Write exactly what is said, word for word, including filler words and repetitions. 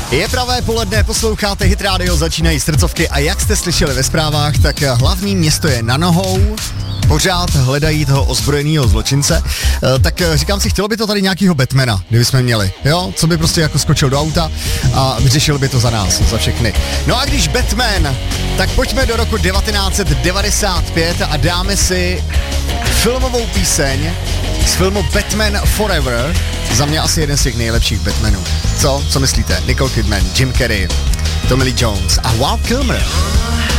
Je pravé poledne, posloucháte Hit Radio, začínají srdcovky a jak jste slyšeli ve zprávách, tak hlavní město je na nohou. Pořád hledají toho ozbrojeného zločince, e, tak říkám si, chtělo by to tady nějakýho Batmana, kdyby jsme měli, jo, co by prostě jako skočil do auta a vyřešil by to za nás, za všechny. No a když Batman, tak pojďme do roku devatenáct set devadesát pět a dáme si filmovou píseň z filmu Batman Forever, za mě asi jeden z těch nejlepších Batmanů. Co? Co myslíte? Nicole Kidman, Jim Carrey, Tommy Lee Jones a Val Kilmer.